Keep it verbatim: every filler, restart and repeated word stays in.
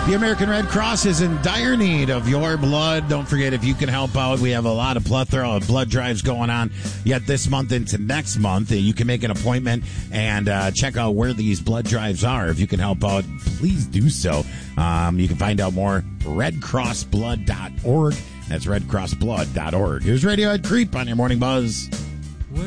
The American Red Cross is in dire need of your blood. Don't forget, if you can help out, we have a lot of plethora of blood drives going on yet this month into next month. You can make an appointment and uh, check out where these blood drives are. If you can help out, please do so. Um, you can find out more red cross blood dot org. That's red cross blood dot org. Here's Radiohead Creep on your Morning Buzz.